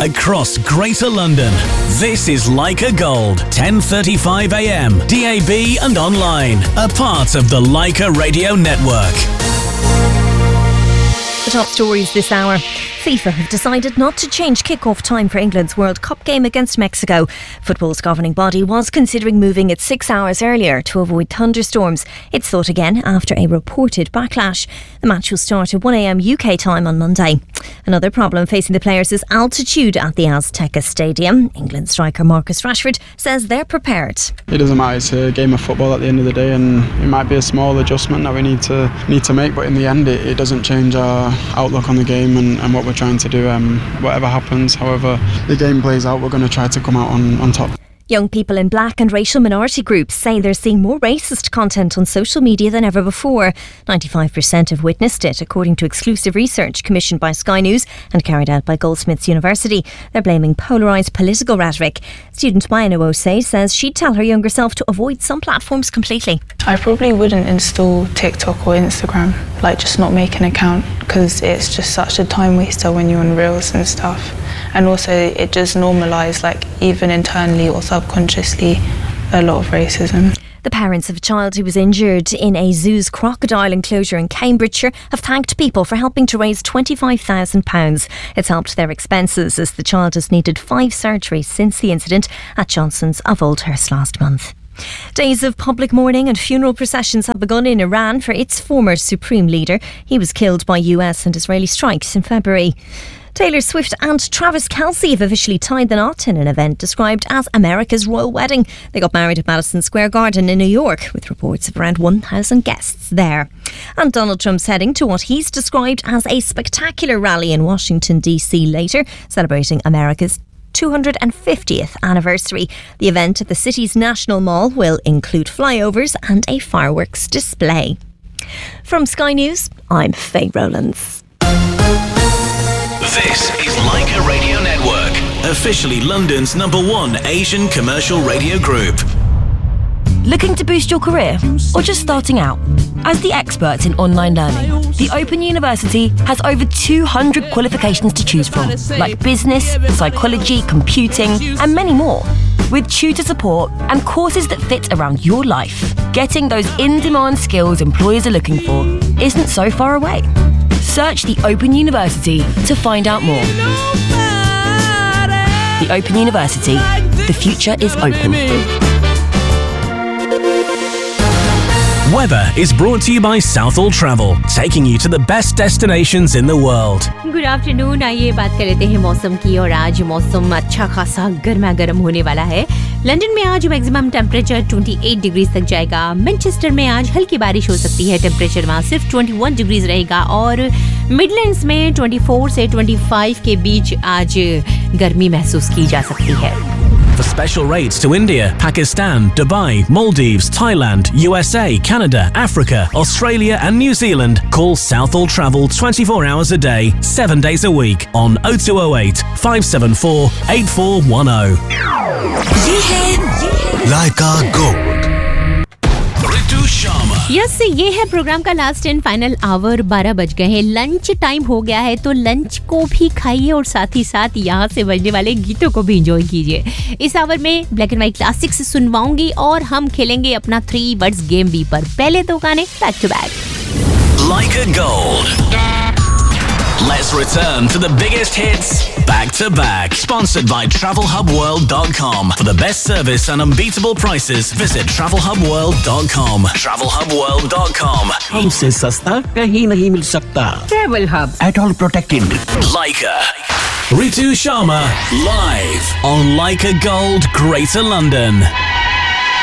across Greater London. This is Leica Gold, 10:35 a.m, DAB and online. A part of the Leica Radio Network. The top stories this hour. FIFA have decided not to change kick-off time for England's World Cup game against Mexico. Football's governing body was considering moving it 6 hours earlier to avoid thunderstorms. It's thought again after a reported backlash. The match will start at 1 a.m. UK time on Monday. Another problem facing the players is altitude at the Azteca Stadium. England striker Marcus Rashford says they're prepared. It doesn't matter, it's a game of football at the end of the day, and it might be a small adjustment that we need to make, but in the end it doesn't change our outlook on the game and what we're trying to do. Whatever happens, however the game plays out, we're going to try to come out on top. Young people in black and racial minority groups say they're seeing more racist content on social media than ever before. 95% have witnessed it, according to exclusive research commissioned by Sky News and carried out by Goldsmiths University. They're blaming polarised political rhetoric. Student Maya Nwose says she'd tell her younger self to avoid some platforms completely. I probably wouldn't install TikTok or Instagram, just not make an account, because it's just such a time waster when you're on Reels and stuff. And also it just normalised, even internally or subconsciously, a lot of racism. The parents of a child who was injured in a zoo's crocodile enclosure in Cambridgeshire have thanked people for helping to raise £25,000. It's helped their expenses as the child has needed 5 surgeries since the incident at Johnson's of Oldhurst last month. Days of public mourning and funeral processions have begun in Iran for its former supreme leader. He was killed by US and Israeli strikes in February. Taylor Swift and Travis Kelce have officially tied the knot in an event described as America's royal wedding. They got married at Madison Square Garden in New York, with reports of around 1,000 guests there. And Donald Trump's heading to what he's described as a spectacular rally in Washington, D.C. later, celebrating America's 250th anniversary. The event at the city's National Mall will include flyovers and a fireworks display. From Sky News, I'm Faye Rowlands. This is Leica Radio Network, officially London's #1 Asian commercial radio group. Looking to boost your career or just starting out? As the experts in online learning, the Open University has over 200 qualifications to choose from, like business, psychology, computing, and many more. With tutor support and courses that fit around your life, getting those in-demand skills employers are looking for isn't so far away. Search the Open University to find out more. The Open University. The future is open. Weather is brought to you by Southall Travel, taking you to the best destinations in the world. Good afternoon, आइए बात कर लेते हैं मौसम की। और आज मौसम अच्छा खासा गर्मा गर्म होने वाला है। लंदन में आज मैक्सिमम टेम्परेचर 28 डिग्री तक जाएगा। मैनचेस्टर में आज हल्की बारिश हो सकती है, टेम्परेचर वहाँ सिर्फ 21 डिग्री रहेगा। और मिडलैंड्स में 24 से 25 के बीच आज गर्मी महसूस की जा सकती है। For special rates to India, Pakistan, Dubai, Maldives, Thailand, USA, Canada, Africa, Australia and New Zealand, call Southall Travel 24 hours a day, 7 days a week on 0208 574 8410. ये है Leica Gold. Ritu Sharma. Yes, ये है programme का last and final our. 12 बज गए हैं, lunch time हो गया है, तो लंच को भी खाइए और साथ ही साथ यहाँ से बजने वाले गीतों को भी एंजॉय कीजिए। इस आवर में ब्लैक एंड व्हाइट क्लासिक्स सुनवाऊंगी और हम खेलेंगे अपना 3 वर्ड्स गेम भी। पर पहले 2 गाने back to back. Leica Gold. Let's return to the biggest hits back to back. Sponsored by TravelHubWorld.com. For the best service and unbeatable prices, visit TravelHubWorld.com. TravelHubWorld.com. हमसे सस्ता कहीं नहीं मिल सकता। Travel Hub, at all protected. Leica. Ritu Sharma live on Leica Gold, Greater London.